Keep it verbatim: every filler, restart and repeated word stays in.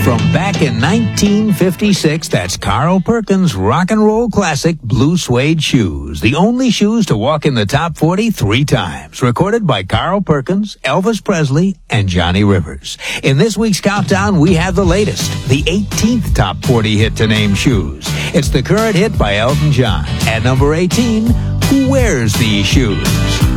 From back in nineteen fifty-six, that's Carl Perkins' rock and roll classic, Blue Suede Shoes. The only shoes to walk in the top forty three times. Recorded by Carl Perkins, Elvis Presley, and Johnny Rivers. In this week's countdown, we have the latest, the eighteenth top forty hit to name shoes. It's the current hit by Elton John. At number eighteen, who wears these shoes?